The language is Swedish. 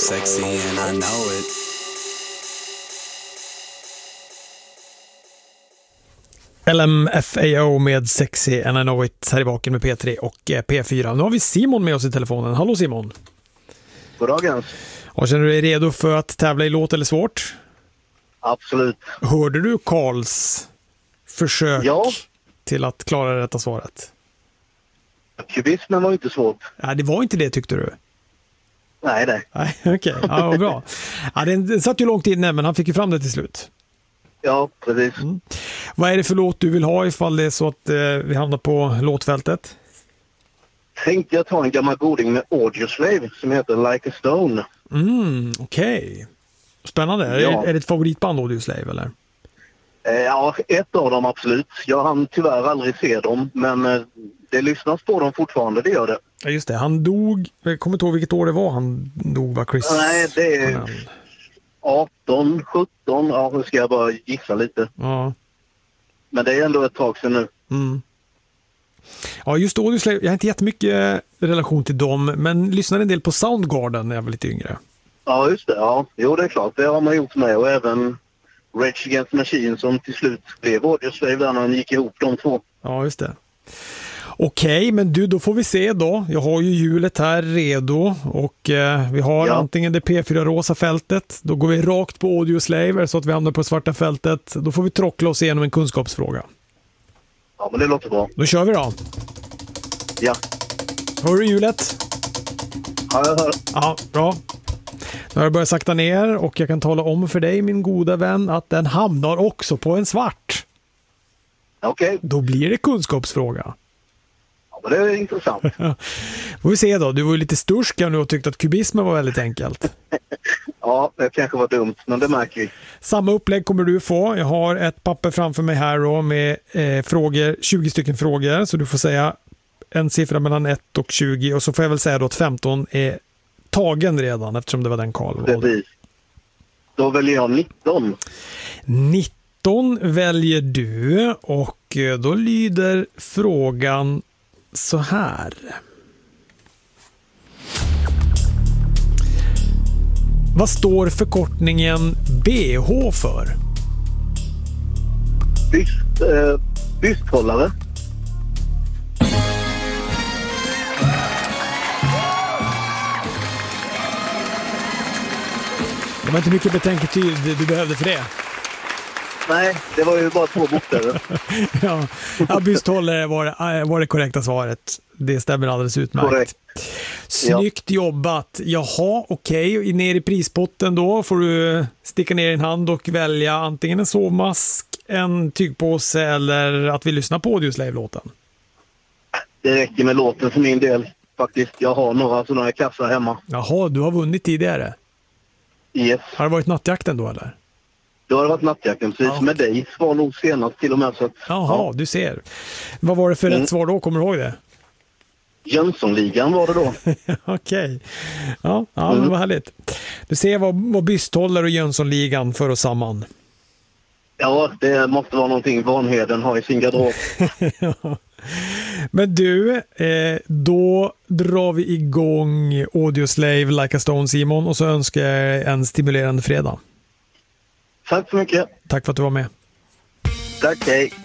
sexy and I know it. LMFAO med Sexy and I know it här i baken med P3 och P4. Nu har vi Simon med oss i telefonen. Hallå Simon. Goddagens. Och känner du dig redo för att tävla i låt eller svårt? Absolut. Hörde du Karls försök Ja. till att klara det rätta svaret? Kubismen var inte svårt. Nej, det var inte det tyckte du? Nej. Nej, okej. Ja, vad bra. Ja, den satt ju långt inne men han fick ju fram det till slut. Ja, precis. Vad är det för låt du vill ha ifall det är så att vi hamnar på låtfältet? Tänkte jag ta en gammal goding med Audioslave som heter Like a Stone. Okej. Spännande. Ja. Är det ett favoritband Audioslave eller? Ja, ett av dem absolut. Jag hann tyvärr aldrig se dem, men det lyssnas på dem fortfarande, det gör det. Ja, just det. Han dog, jag kommer inte ihåg vilket år det var han dog, var Chris? Nej, det är 18, 17, ja nu ska jag bara gissa lite. Ja. Men det är ändå ett tag sedan nu. Ja, just Audioslave, jag har inte jättemycket relation till dem, men lyssnade en del på Soundgarden när jag var lite yngre. Ja, just det. Ja, jo det är klart. Det har man gjort med och även Rage Against the Machine som till slut blev Audioslave där när han gick ihop de två. Ja, just det. Okej, men du, då får vi se då. Jag har ju hjulet här redo och vi har antingen det P4-rosa fältet. Då går vi rakt på Audioslave så att vi hamnar på svarta fältet. Då får vi trockla oss igenom en kunskapsfråga. Ja, men det låter bra. Då kör vi då. Ja. Hör du hjulet? Ja, jag hör. Ja, bra. Nu har jag börjat sakta ner och jag kan tala om för dig, min goda vän, att den hamnar också på en svart. Okej. Då blir det kunskapsfråga. Ja, men det är intressant. Får vi se då. Du var ju lite sturska nu och tyckte att kubismen var väldigt enkelt. Ja, det kanske var dumt, men det märker vi. Samma upplägg kommer du få. Jag har ett papper framför mig här då med frågor, 20 stycken frågor. Så du får säga en siffra mellan 1 och 20. Och så får jag väl säga då att 15 är tagen redan eftersom det var den Karl valde. Precis. Då väljer jag 19. 19 väljer du och då lyder frågan så här. Vad står förkortningen BH för? Bysthållare. Det var inte mycket betänketid du behövde för det. Nej, det var ju bara 2 bokstäver. Ja, bysthållare var det korrekta svaret. Det stämmer alldeles utmärkt. Korrekt. Snyggt jobbat. Jaha, okej. Ner i prispotten då får du sticka ner din hand och välja antingen en sovmask, en tygpåse eller att vi lyssnar på Audioslave-låten. Det räcker med låten för min del faktiskt. Jag har några sådana här kassar hemma. Jaha, du har vunnit tidigare. Yes. Har det varit nattjakten då eller? Då har det varit nattjakten precis med dig. Var nog senast till och med. Så att, Jaha, du ser. Vad var det för rätt svar då? Kommer du ihåg det? Jönssonligan var det då. Okej. Ja, det var härligt. Du ser vad Bysthållare och Jönssonligan för oss samman. Ja, det måste vara någonting Vanheden har i sin garderob. Men du, då drar vi igång Audioslave Like a Stone, Simon, och så önskar jag en stimulerande fredag. Tack så mycket. Tack för att du var med. Tack, hej.